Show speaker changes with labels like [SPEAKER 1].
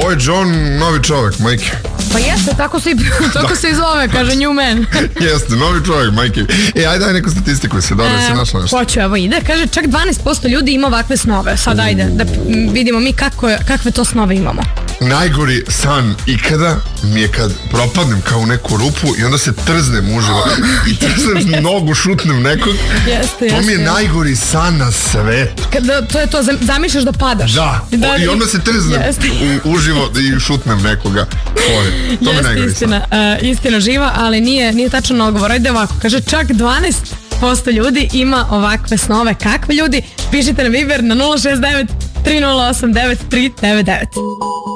[SPEAKER 1] Ovaj John, novi čovek, majke.
[SPEAKER 2] Pa jeste, tako se i zove, kaže Newman.
[SPEAKER 1] Jeste, novi čovek, majke. Ajde, daj neku statistiku, se dobro si našla nešto.
[SPEAKER 2] Hoću, evo ide, kaže čak 12% ljudi ima ovakve snove. Sad ajde, da vidimo mi kakve to snove imamo.
[SPEAKER 1] Najgori san ikada mi je kad propadnem kao u neku rupu i onda se trznem uživo i trznem nogu, šutnem nekog. To mi je najgori san na svetu.
[SPEAKER 2] To je to, zamišljaš da padaš.
[SPEAKER 1] Da, i onda se trznem uživo i šutnem nekoga. To mi je najgori san.
[SPEAKER 2] Istina živa, ali nije tačno odgovor. Ajde ovako, kaže čak 12% ljudi ima ovakve snove. Kakve ljudi? Pišite na Viber na 069 308 9399.